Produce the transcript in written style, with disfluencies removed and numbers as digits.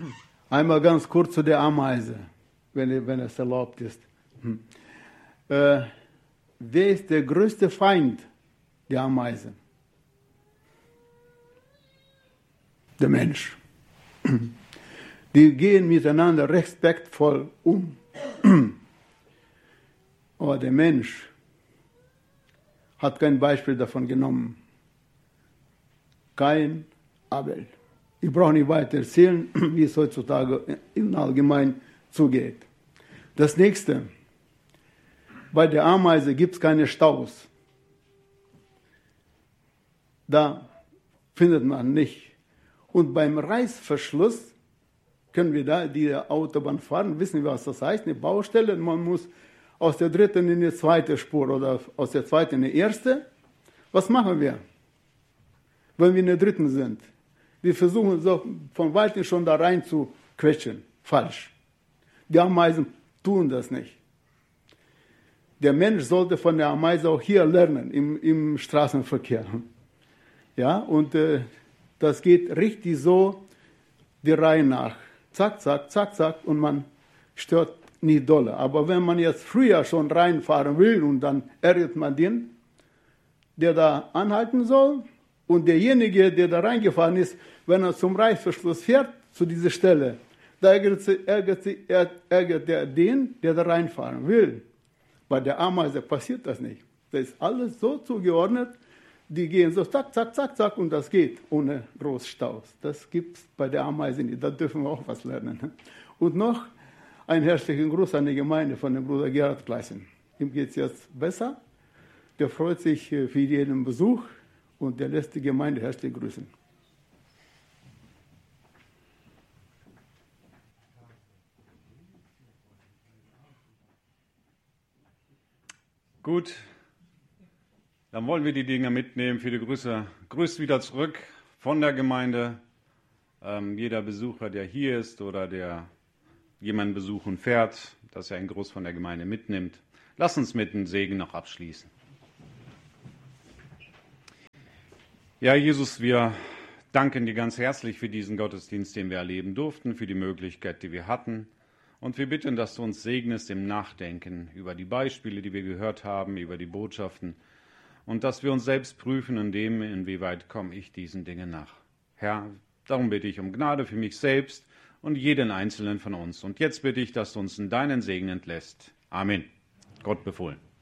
Einmal ganz kurz zu der Ameise, wenn es erlaubt ist. Wer ist der größte Feind der Ameise? Der Mensch. Die gehen miteinander respektvoll um. Aber der Mensch hat kein Beispiel davon genommen. Kain, Abel. Ich brauche nicht weiter erzählen, wie es heutzutage im Allgemeinen zugeht. Das nächste. Bei der Ameise gibt es keine Staus. Da findet man nicht. Und beim Reißverschluss können wir da die Autobahn fahren, wissen wir, was das heißt, eine Baustelle. Man muss aus der dritten in die zweite Spur oder aus der zweiten in die erste. Was machen wir, wenn wir in der dritten sind? Wir versuchen so von weitem schon da rein zu quetschen. Falsch. Die Ameisen tun das nicht. Der Mensch sollte von der Ameise auch hier lernen, im Straßenverkehr. Ja, und das geht richtig so die Reihe nach. Zack, zack, zack, zack, und man stört nicht dolle. Aber wenn man jetzt früher schon reinfahren will und dann ärgert man den, der da anhalten soll, und derjenige, der da reingefahren ist, wenn er zum Reißverschluss fährt, zu dieser Stelle, da ärgert der den, der da reinfahren will. Bei der Ameise passiert das nicht. Da ist alles so zugeordnet, die gehen so zack, zack, zack, zack, und das geht ohne Großstaus. Das gibt es bei der Ameise nicht. Da dürfen wir auch was lernen. Und noch einen herzlichen Gruß an die Gemeinde von dem Bruder Gerhard Gleißen. Ihm geht es jetzt besser. Der freut sich für jeden Besuch und der lässt die Gemeinde herzlich grüßen. Gut, dann wollen wir die Dinge mitnehmen für die Grüße. Grüßt wieder zurück von der Gemeinde. Jeder Besucher, der hier ist oder der jemanden besuchen fährt, dass er einen Gruß von der Gemeinde mitnimmt. Lass uns mit dem Segen noch abschließen. Ja, Jesus, wir danken dir ganz herzlich für diesen Gottesdienst, den wir erleben durften, für die Möglichkeit, die wir hatten. Und wir bitten, dass du uns segnest im Nachdenken über die Beispiele, die wir gehört haben, über die Botschaften und dass wir uns selbst prüfen in dem, inwieweit komme ich diesen Dingen nach. Herr, darum bitte ich um Gnade für mich selbst und jeden Einzelnen von uns. Und jetzt bitte ich, dass du uns in deinen Segen entlässt. Amen. Gott befohlen.